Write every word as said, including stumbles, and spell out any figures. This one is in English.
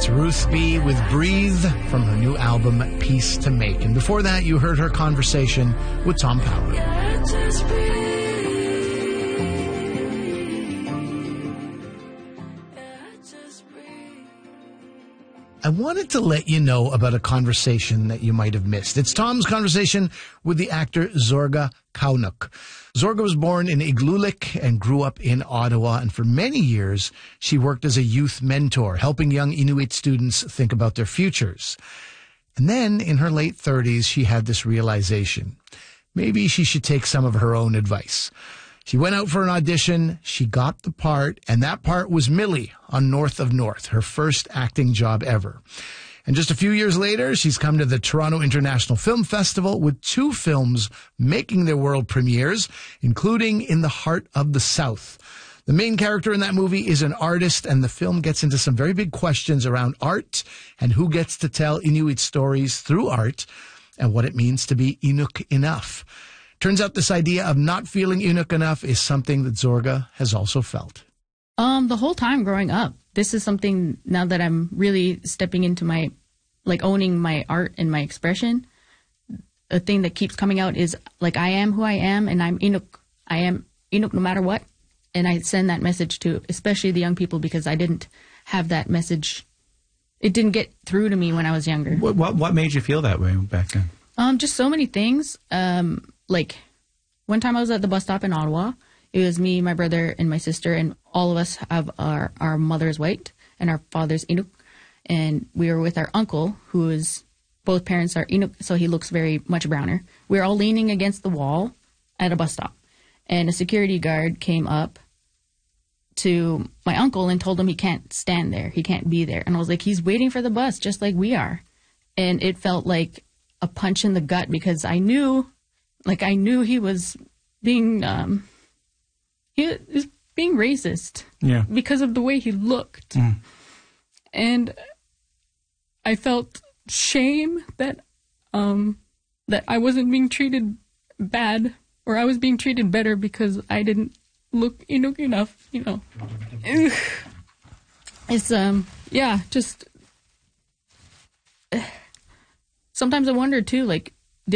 It's Ruth B. with Breathe from her new album, Peace to Make. And before that, you heard her conversation with Tom Power. I wanted to let you know about a conversation that you might have missed. It's Tom's conversation with the actor Zorga Kaunuk. Zorga was born in Igloolik and grew up in Ottawa, and for many years she worked as a youth mentor, helping young Inuit students think about their futures. And then in her late thirties, she had this realization. Maybe she should take some of her own advice. She went out for an audition, she got the part, and that part was Millie on North of North, her first acting job ever. And just a few years later, she's come to the Toronto International Film Festival with two films making their world premieres, including In the Heart of the South. The main character in that movie is an artist, and the film gets into some very big questions around art and who gets to tell Inuit stories through art and what it means to be Inuk enough. Turns out this idea of not feeling Inuk enough is something that Zorga has also felt. Um, the whole time growing up, this is something now that I'm really stepping into my, like owning my art and my expression. A thing that keeps coming out is like, I am who I am and I'm Inuk. I am Inuk no matter what. And I send that message to especially the young people because I didn't have that message. It didn't get through to me when I was younger. What what, what made you feel that way back then? Um, just so many things. Um, like one time I was at the bus stop in Ottawa. It was me, my brother, and my sister, and all of us have our, our mother's white and our father's Inuk. And we were with our uncle, who is, both parents are Inuk, so he looks very much browner. We were all leaning against the wall at a bus stop. And a security guard came up to my uncle and told him he can't stand there. He can't be there. And I was like, he's waiting for the bus, just like we are. And it felt like a punch in the gut because I knew, like I knew he was being... Um, He was being racist yeah. because of the way he looked. Mm. And I felt shame that um, that I wasn't being treated bad, or I was being treated better because I didn't look Inuk enough, you know. It's, um, yeah, just... Sometimes I wonder, too, like,